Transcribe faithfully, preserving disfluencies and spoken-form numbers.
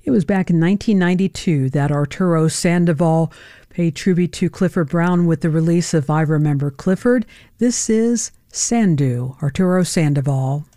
It was back in nineteen ninety-two that Arturo Sandoval paid tribute to Clifford Brown with the release of I Remember Clifford. This is Sandu, Arturo Sandoval.